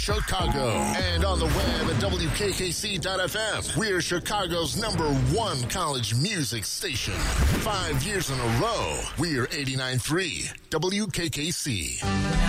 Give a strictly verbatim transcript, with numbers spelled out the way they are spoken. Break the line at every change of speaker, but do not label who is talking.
Chicago, and on the web at W K K C dot F M. We're Chicago's number one college music station. Five years in a row, we're eighty-nine point three W K K C.